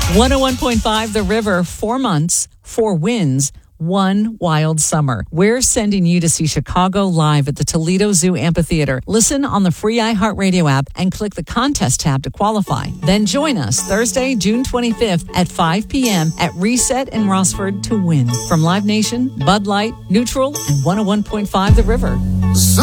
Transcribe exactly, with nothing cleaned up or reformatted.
one oh one point five The River, four months, four wins, one wild summer. We're sending you to see Chicago live at the Toledo Zoo Amphitheater. Listen on the free iHeartRadio app and click the contest tab to qualify. Then join us Thursday, June twenty-fifth at five p.m. at Reset in Rossford to win. From Live Nation, Bud Light, Neutral, and one oh one point five The River.